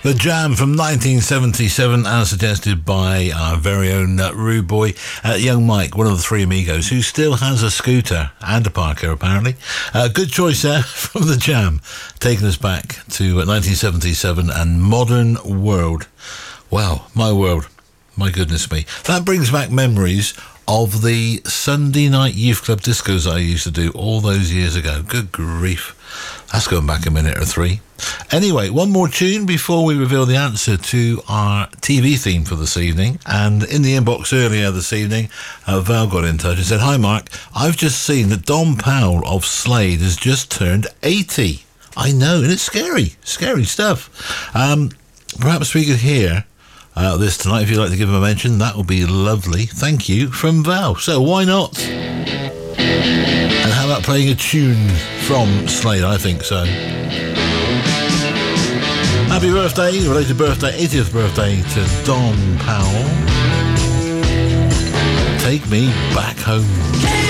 The Jam from 1977, as suggested by our very own Rude Boy, young Mike, one of the three amigos, who still has a scooter and a parker, apparently. Good choice there from The Jam, taking us back to 1977 and Modern World. Wow, my world. My goodness me. That brings back memories of the Sunday night youth club discos I used to do all those years ago. Good grief. That's going back a minute or three. Anyway, one more tune before we reveal the answer to our TV theme for this evening. And in the inbox earlier this evening, Val got in touch and said, "Hi Mark, I've just seen that Don Powell of Slade has just turned 80. I know, and it's scary stuff. Perhaps we could hear this tonight. If you'd like to give him a mention, that would be lovely. Thank you, from Val. So why not? And how about playing a tune from Slade? I think so. Happy birthday, related birthday, 80th birthday to Don Powell. Take me back home.